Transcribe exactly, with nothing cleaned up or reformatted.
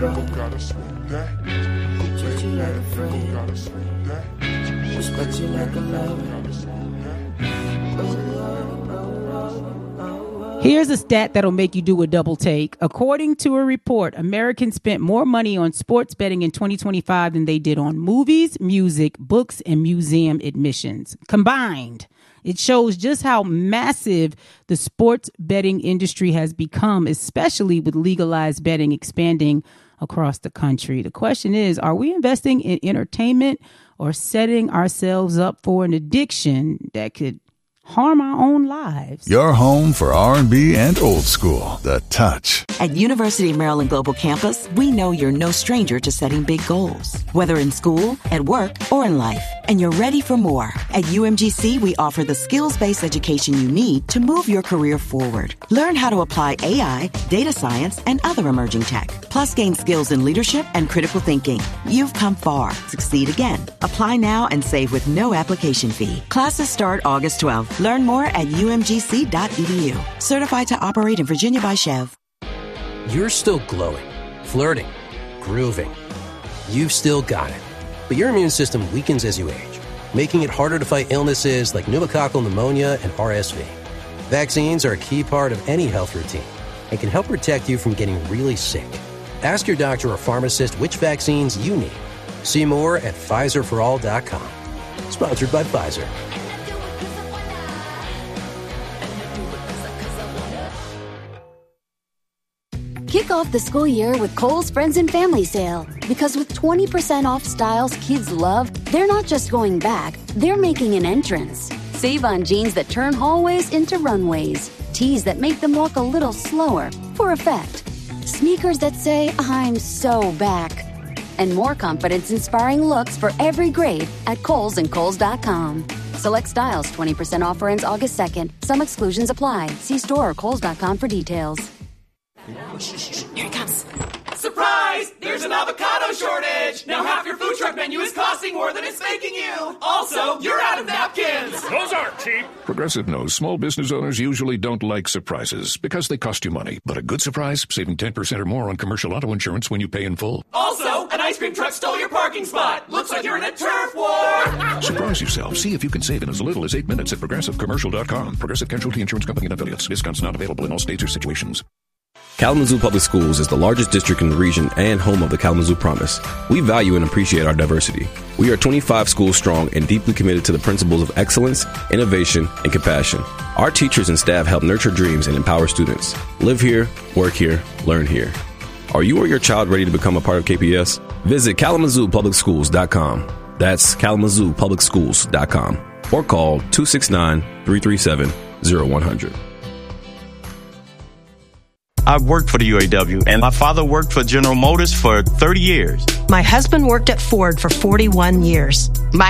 Treat you like a friend. Respect you like a lover. Here's a stat that'll make you do a double take. According to a report, Americans spent more money on sports betting in twenty twenty-five than they did on movies, music, books, and museum admissions combined. It shows just how massive the sports betting industry has become, especially with legalized betting expanding across the country. The question is, are we investing in entertainment or setting ourselves up for an addiction that could harm our own lives? Your home for R and B and old school, The Touch. At University of Maryland Global Campus, we know you're no stranger to setting big goals, whether in school, at work, or in life, and you're ready for more. At U M G C, we offer the skills-based education you need to move your career forward. Learn how to apply A I, data science, and other emerging tech, plus gain skills in leadership and critical thinking. You've come far. Succeed again. Apply now and save with no application fee. Classes start August twelfth. Learn more at U M G C dot E D U. Certified to operate in Virginia by Chev. You're still glowing, flirting, grooving. You've still got it. But your immune system weakens as you age, making it harder to fight illnesses like pneumococcal pneumonia and R S V. Vaccines are a key part of any health routine and can help protect you from getting really sick. Ask your doctor or pharmacist which vaccines you need. See more at Pfizer for all dot com. Sponsored by Pfizer. Kick off the school year with Kohl's Friends and Family Sale. Because with twenty percent off styles kids love, they're not just going back, they're making an entrance. Save on jeans that turn hallways into runways. Tees that make them walk a little slower, for effect. Sneakers that say, I'm so back. And more confidence-inspiring looks for every grade at Kohl's and Kohl's dot com. Select styles, twenty percent offer ends August second. Some exclusions apply. See store or Kohl's dot com for details. Here it comes. Surprise! There's an avocado shortage! Now half your food truck menu is costing more than it's making you! Also, you're out of napkins! Those aren't cheap! Progressive knows small business owners usually don't like surprises because they cost you money. But a good surprise, saving ten percent or more on commercial auto insurance when you pay in full. Also, an ice cream truck stole your parking spot! Looks like you're in a turf war! Surprise yourself. See if you can save in as little as eight minutes at Progressive Commercial dot com. Progressive Casualty Insurance Company and affiliates. Discounts not available in all states or situations. Kalamazoo Public Schools is the largest district in the region and home of the Kalamazoo Promise. We value and appreciate our diversity. We are twenty-five schools strong and deeply committed to the principles of excellence, innovation, and compassion. Our teachers and staff help nurture dreams and empower students. Live here, work here, learn here. Are you or your child ready to become a part of K P S? Visit Kalamazoo Public Schools dot com. That's Kalamazoo Public Schools dot com. Or call two six nine, three three seven, zero one zero zero. I've worked for the U A W, and my father worked for General Motors for thirty years. My husband worked at Ford for forty-one years. My